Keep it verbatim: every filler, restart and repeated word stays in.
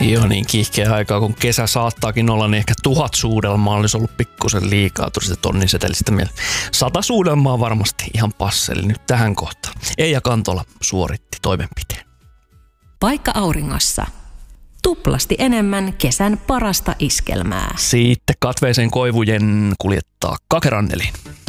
Ei ole niin kiihkeä aikaa, kun kesä saattaakin olla, niin ehkä tuhat suudelmaa olisi ollut pikkusen liikaa. Tuli sitä tonnin setelistä mieleen. Sata suudelmaa varmasti ihan passeli nyt tähän kohtaan. Eija Kantola suoritti toimenpiteen. Paikka auringossa. Tuplasti enemmän kesän parasta iskelmää. Siitä katveeseen koivujen kuljettaa Kake Rannelin.